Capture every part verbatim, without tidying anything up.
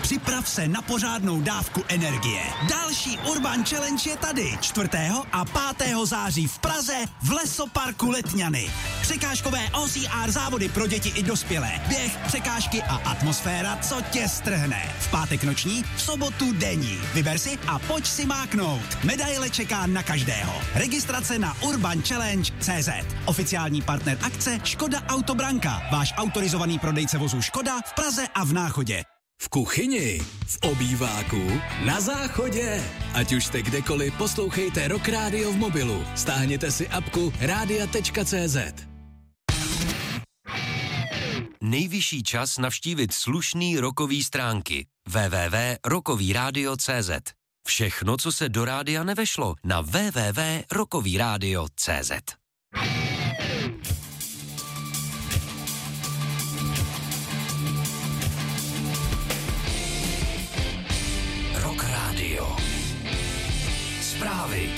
připrav se na pořádnou dávku energie. Další Urban Challenge je tady čtvrtého a pátého září v Praze v Lesoparku Letňany. Překážkové O C R závody pro děti i dospělé. Běh, překážky a atmosféra, co tě strhne. V pátek noční, v sobotu denní. Vyber si a pojď si máknout. Medaile čeká na každého. Registrace na urban challenge tečka cé zet. Oficiální partner akce Škoda Autobranka. Váš autorizovaný prodejce vozů Škoda v Praze a v Náchodě. V kuchyni, v obýváku, na záchodě. Ať už jste kdekoliv, poslouchejte Rock Radio v mobilu. Stáhněte si apku rádia tečka cé zet. Nejvyšší čas navštívit slušný rockový stránky. w w w tečka rockový rádio tečka cé zet. Všechno, co se do rádia nevešlo, na w w w tečka rockový rádio tečka cé zet. Rock Radio. Zprávy.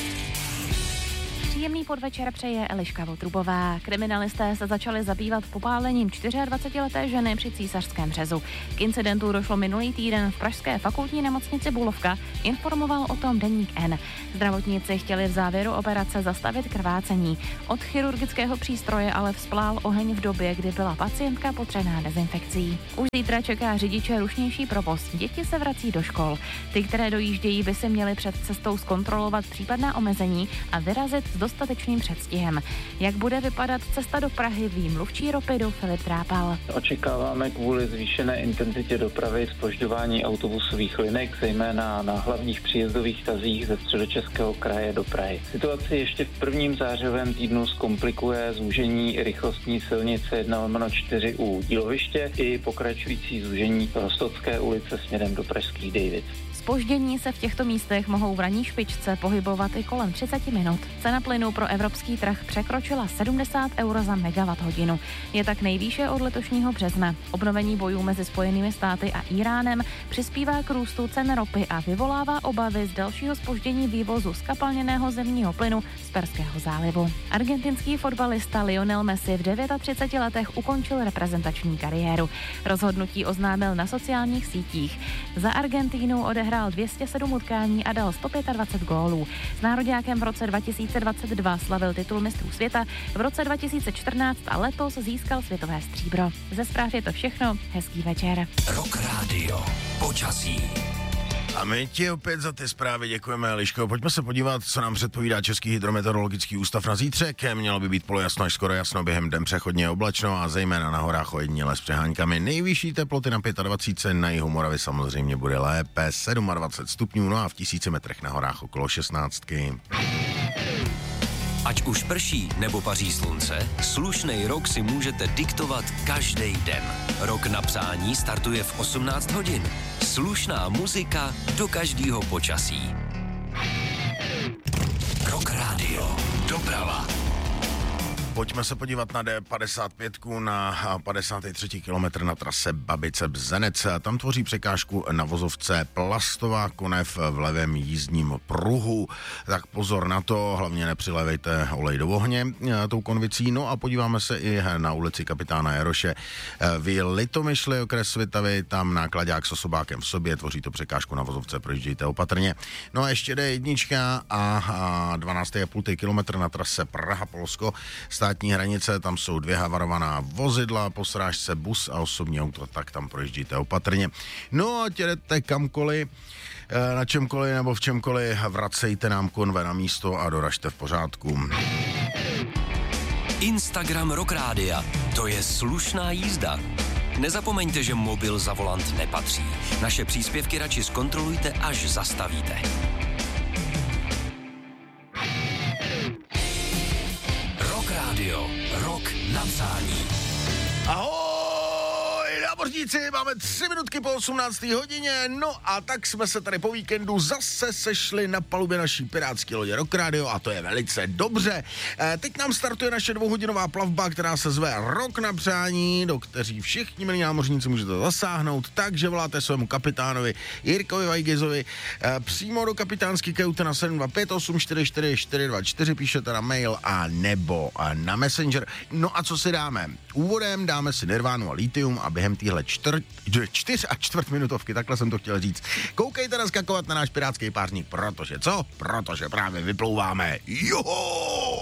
Příjemný podvečer přeje Eliška Votrubová. Kriminalisté se začali zabývat popálením dvacetičtyřleté ženy při Císařském Březu. K incidentu došlo minulý týden v pražské fakultní nemocnici Bulovka, informoval o tom deník N. Zdravotníci chtěli v závěru operace zastavit krvácení. Od chirurgického přístroje ale vzplál oheň v době, kdy byla pacientka potřená dezinfekcí. Už zítra čeká řidiče rušnější provoz. Děti se vrací do škol. Ty, které dojíždějí, by si měly před cestou zkontrolovat případná omezení a vyrazit s dostatečným předstihem. Jak bude vypadat cesta do Prahy, ví mluvčí Ropidu Filip Drápal. Očekáváme kvůli zvýšené intenzitě dopravy zpožďování autobusových linek, zejména na hlavních příjezdových tazích ze Středočeského kraje do Prahy. Situaci ještě v prvním zářivém týdnu zkomplikuje zúžení rychlostní silnice jedna lomeno čtyři u Díloviště i pokračující zúžení Rostocké ulice směrem do pražských Dejvic. Zpoždění se v těchto místech mohou v ranní špičce pohybovat i kolem třicet minut. Cena plynu pro evropský trh překročila sedmdesát euro za megawatt hodinu. Je tak nejvýše od letošního března. Obnovení bojů mezi Spojenými státy a Íránem přispívá k růstu cen ropy a vyvolává obavy z dalšího zpoždění vývozu zkapalněného zemního plynu z Perského zálivu. Argentinský fotbalista Lionel Messi v třiceti devíti letech ukončil reprezentační kariéru. Rozhodnutí oznámil na sociálních sítích. Za Argentínu odehrál dvě stě sedm utkání a dal sto dvacet pět gólů. S nároďákem v roce dva tisíce dvacet dva slavil titul mistrů světa, v roce dva tisíce čtrnáct a letos získal světové stříbro. Ze zpráv je to všechno, hezký večer. Rock Radio. Počasí. A my ti opět za ty zprávy děkujeme, Eliško. Pojďme se podívat, co nám předpovídá Český hydrometeorologický ústav na zítřek. Mělo by být polojasno až skoro jasno, během den přechodně oblačno a zejména na horách ojediněle s přeháňkami. Nejvyšší teploty na dvacet pět, na jihu Moravy samozřejmě bude lépe, dvacet sedm stupňů, no a v tisíci metrech na horách okolo šestnáctky. Ať už prší nebo paří slunce, slušnej rok si můžete diktovat každý den. Rok na přání startuje v osmnáct hodin. Slušná muzika do každého počasí. Rock Radio. Doprava. Pojďme se podívat na D padesát pět, na padesátý třetí kilometr na trase Babice-Bzenec. Tam tvoří překážku na vozovce Plastová konev v levém jízdním pruhu. Tak pozor na to, hlavně nepřilévejte olej do ohně tou konvicí. No a podíváme se i na ulici Kapitána Jaroše. V Litomyšli, okres Svitavy, tam nákladák s osobákem v sobě, tvoří to překážku na vozovce, projíždějte opatrně. No a ještě D jedna a dvanáctý a půl kilometr na trase Praha-Polsko. Státní hranice, tam jsou dvě havarovaná vozidla, po srážce bus a osobní auto, tak tam projíždíte opatrně. No a jdete kamkoliv, na čemkoliv nebo v čemkoliv, vracejte nám konve na místo a doražte v pořádku. Instagram Rock Rádia, to je slušná jízda. Nezapomeňte, že mobil za volant nepatří. Naše příspěvky radši zkontrolujte, až zastavíte. Rock Radio. Rok na přání. Ahoj, námořníci, máme tři minutky po osmnácté hodině, no a tak jsme se tady po víkendu zase sešli na palubě naší pirátské lodě Rock Radio a to je velice dobře. E, teď nám startuje naše dvouhodinová plavba, která se zve Rok na přání, do kteří všichni milí námořníci můžete zasáhnout, takže voláte svému kapitánovi Jirkovi Vajgizovi e, přímo do kapitánský kajuty na sedm dva pět osm čtyři čtyři čtyři dva čtyři, píšete na mail a nebo na Messenger. No a co si dáme? Úvodem dáme si Nirvánu a Lithium a během téhle čtyř, čtyř a čtvrt minutovky, takhle jsem to chtěl říct. Koukejte naskakovat na náš pirátský párník, protože co? Protože právě vyplouváme. Joho!